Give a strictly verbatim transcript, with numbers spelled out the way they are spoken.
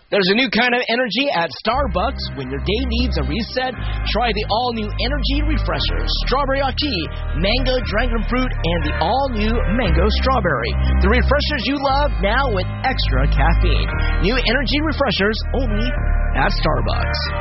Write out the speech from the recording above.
There's a new kind of energy at Starbucks. When your day needs a reset, try the all-new Energy Refreshers. Strawberry hot tea, mango dragon fruit, and the all-new mango strawberry. The refreshers you love now with extra caffeine. New Energy Refreshers only at Starbucks.